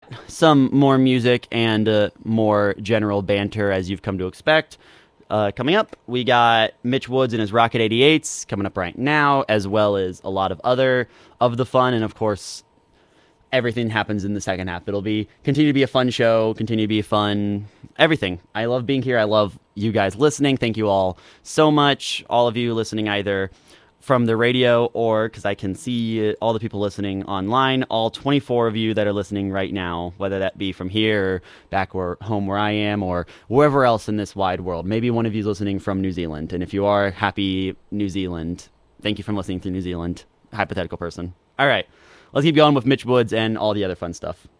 got some more music and more general banter as you've come to expect. Coming up, we got Mitch Woods and his Rocket 88s coming up right now, as well as a lot of other of the fun. And of course, everything happens in the second half. It'll be continue to be a fun show, continue to be fun, everything. I love being here. I love you guys listening. Thank you all so much. All of you listening either from the radio or because I can see all the people listening online, all 24 of you that are listening right now, whether that be from here or back home where I am or wherever else in this wide world. Maybe one of you is listening from New Zealand. And if you are, happy New Zealand. Thank you for listening to New Zealand. Hypothetical person. All right. Let's keep going with Mitch Woods and all the other fun stuff.